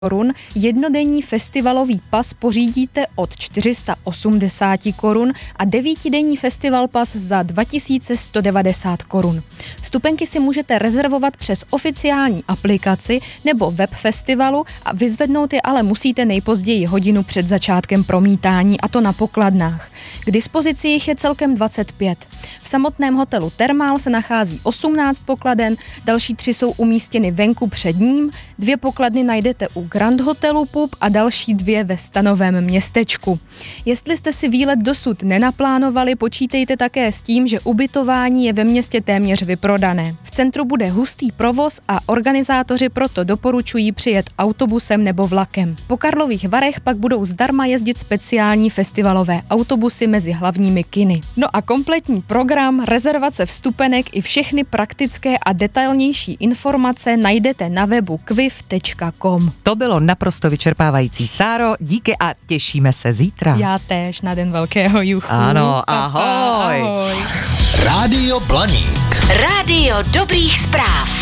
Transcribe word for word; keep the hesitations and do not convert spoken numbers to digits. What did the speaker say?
korun, jednodenní festivalový pas pořídíte od čtyři sta osmdesát korun a devítidenní festival pas za dva tisíce sto devadesát korun. Vstupenky si můžete rezervovat přes oficiální aplikaci nebo web festivalu a vyzvednout je ale musíte nejpozději hodinu před začátkem promítání, a to na pokladnách. K dispozici jich je celkem dvacet pět. V samotném hotelu Thermal se nachází osmnáct pokladen, další tři jsou umístěny venku před ním, dvě pokladny najdete u Grand Hotelu Pub a další dvě ve Stanovém Městečku. Jestli jste si výlet dosud nenaplánovali, počítejte také s tím, že ubytování je ve městě téměř vyprodané. V centru bude hustý provoz a organizátoři proto doporučují přijet autobusem nebo vlakem. Po Karlových Varech pak budou zdarma jezdit speciální festivalové autobusy mezi hlavními kiny. No a kompletní program, rezervace vstupenek i všechny praktické a detailnější informace najdete na webu quiv tečka com. To bylo naprosto vyčerpávající. Sáro, díky a těšíme se zítra. Já též na Den velkého juchu. Ano, ahoj. ahoj. Rádio Blaník. Rádio dobrých zpráv.